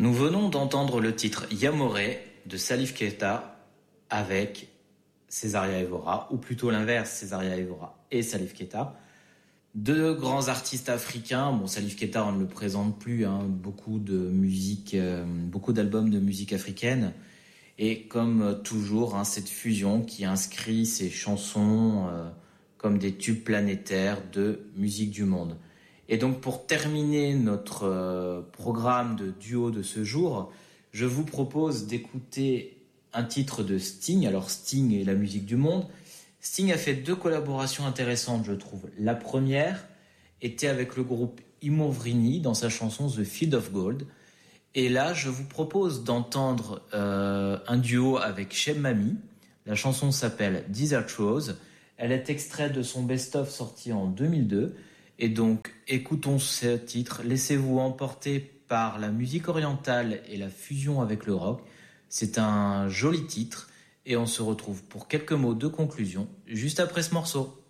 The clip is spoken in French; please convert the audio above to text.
Nous venons d'entendre le titre Yamoré de Salif Keita avec Césaria Evora, ou plutôt l'inverse, Césaria Evora et Salif Keita. Deux grands artistes africains. Bon, Salif Keita, on ne le présente plus, beaucoup de musique, beaucoup d'albums de musique africaine. Et comme toujours, cette fusion qui inscrit ces chansons comme des tubes planétaires de musique du monde. Et donc pour terminer notre programme de duo de ce jour, je vous propose d'écouter un titre de Sting. Alors Sting et la musique du monde. Sting a fait deux collaborations intéressantes, je trouve. La première était avec le groupe Imovrini dans sa chanson The Field of Gold. Et là, je vous propose d'entendre un duo avec Cheb Mami. La chanson s'appelle Desert Rose. Elle est extraite de son best-of sorti en 2002. Et donc, écoutons ce titre. Laissez-vous emporter par la musique orientale et la fusion avec le rock. C'est un joli titre. Et on se retrouve pour quelques mots de conclusion juste après ce morceau.